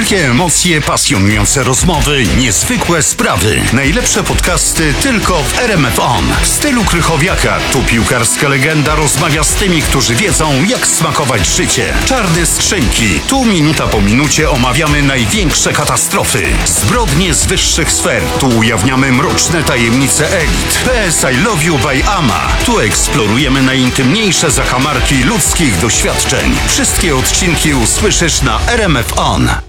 Wielkie emocje, pasjonujące rozmowy, niezwykłe sprawy. Najlepsze podcasty tylko w RMF On. W stylu Krychowiaka, tu piłkarska legenda rozmawia z tymi, którzy wiedzą, jak smakować życie. Czarne skrzynki, tu minuta po minucie omawiamy największe katastrofy. Zbrodnie z wyższych sfer, tu ujawniamy mroczne tajemnice elit. PS I Love You by Ama, tu eksplorujemy najintymniejsze zakamarki ludzkich doświadczeń. Wszystkie odcinki usłyszysz na RMF On.